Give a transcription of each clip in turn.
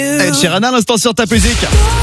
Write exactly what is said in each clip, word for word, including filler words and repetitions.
Ed Sheeran à l'instant sur ta musique.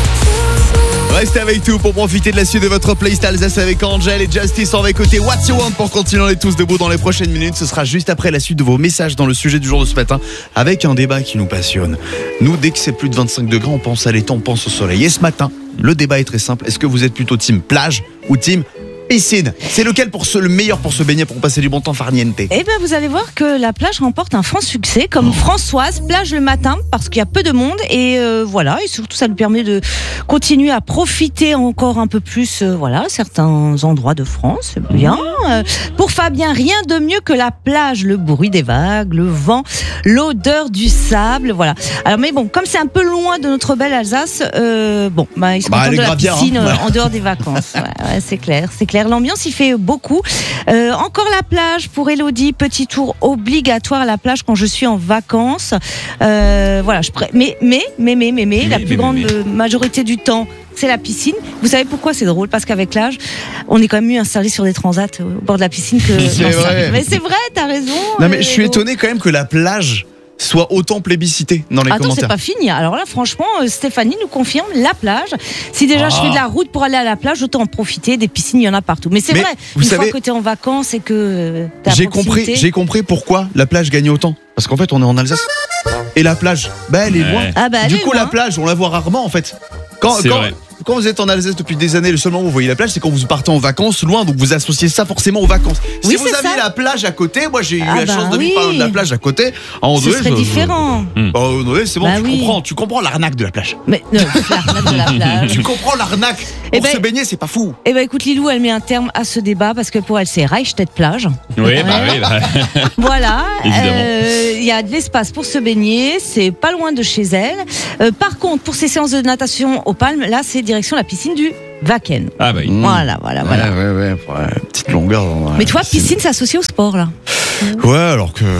Restez avec nous pour profiter de la suite de votre playlist Alsace avec Angel et Justice. On va écouter What You Want pour continuer. On est tous debout dans les prochaines minutes. Ce sera juste après la suite de vos messages dans le sujet du jour de ce matin avec un débat qui nous passionne. Nous, dès que c'est plus de vingt-cinq degrés, on pense à l'été, on pense au soleil. Et ce matin, le débat est très simple. Est-ce que vous êtes plutôt team plage ou team piscine? C'est lequel pour se, le meilleur pour se baigner, pour passer du bon temps farniente? Eh bien, vous allez voir que la plage remporte un franc succès, comme Françoise, plage le matin, parce qu'il y a peu de monde, et euh, voilà, et surtout ça lui permet de continuer à profiter encore un peu plus, euh, voilà, certains endroits de France, c'est bien. Euh, pour Fabien, rien de mieux que la plage, le bruit des vagues, le vent, l'odeur du sable, voilà. Alors, mais bon, comme c'est un peu loin de notre belle Alsace, euh, bon, bah, ils se Bah, contentent de la Gravière, piscine hein. euh, en dehors des vacances. Ouais, ouais, c'est clair, c'est clair. L'ambiance, il fait beaucoup. Euh, encore la plage pour Elodie. Petit tour obligatoire à la plage quand je suis en vacances. Euh, voilà, je pré... mais, mais, mais, mais, mais, mais, la mais, plus mais, grande mais. euh, majorité du temps, c'est la piscine. Vous savez pourquoi c'est drôle? Parce qu'avec l'âge, on est quand même mieux installé sur des transats au bord de la piscine que C'est dans ça. vrai. Mais c'est vrai, t'as raison. Non mais je suis euh, étonné quand même que la plage soit autant plébiscitée dans les Attends, c'est commentaires. pas fini. Alors là, franchement, euh, Stéphanie nous confirme la plage. Si déjà Ah. je fais de la route pour aller à la plage, autant en profiter. Des piscines, il y en a partout. Mais c'est Mais vrai, vous une savez, fois que t'es en vacances et que euh, t'es à J'ai compris, proximité- j'ai compris pourquoi la plage gagne autant. Parce qu'en fait, on est en Alsace. Et la plage, bah elle est Ouais. loin. Ah bah, elle du est coup, loin. la plage, on la voit rarement en fait. Quand, C'est quand, vrai. quand vous êtes en Alsace depuis des années, le seul moment où vous voyez la plage, c'est quand vous partez en vacances loin, donc vous associez ça forcément aux vacances. Oui, si vous c'est aviez ça. la plage à côté, moi j'ai eu Ah la bah chance de oui. vivre par exemple, de la plage à côté. À Ce André, serait je- différent. Bah, André, c'est bon, Bah tu oui. comprends, tu comprends l'arnaque de la plage. Mais non, l'arnaque de la plage. Tu comprends l'arnaque. Eh Pour ben- se baigner, c'est pas fou. Eh ben écoute Lilou, elle met un terme à ce débat parce que pour elle c'est Reichstätt plage. Oui, bah oui. Bah. Voilà, Évidemment. euh, il y a de l'espace pour se baigner, c'est pas loin de chez elle. Euh, par contre, pour ses séances de natation aux Palmes, là c'est direction la piscine du Wacken. Ah bah oui. Voilà, voilà, voilà. Ouais, ouais, ouais, pour, euh, petite longueur. dans la Mais toi, piscine, c'est associé au sport là. Ouais, alors que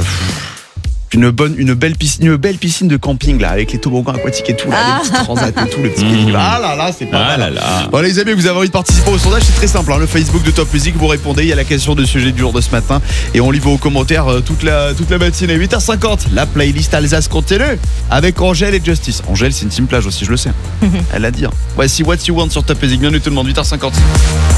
une bonne, une belle piscine, une belle piscine de camping là, avec les toboggans aquatiques et tout, là, Ah. les petits transats et tout, le petit Mmh. pénible. Ah là là, c'est pas Ah mal. là là. Bon les amis, vous avez envie de participer au sondage, c'est très simple, hein, le Facebook de Top Music, vous répondez, il y a la question de sujet du jour de ce matin et on lit vos commentaires euh, toute la toute la matinée. huit heures cinquante, la playlist Alsace continue avec Angèle et Justice. Angèle, c'est une team plage aussi, je le sais. Elle l'a dit. Hein. Voici What You Want sur Top Music. Bienvenue tout le monde, huit heures cinquante.